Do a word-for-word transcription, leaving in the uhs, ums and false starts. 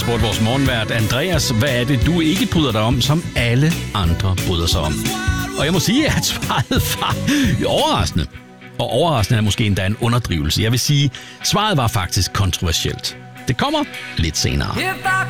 spurgte vores morgenvært Andreas, hvad er det, du ikke bryder dig om, som alle andre bryder sig om? Og jeg må sige, at svaret var overraskende. Og overraskende er måske endda en underdrivelse. Jeg vil sige, svaret var faktisk kontroversielt. Det kommer lidt senere. If I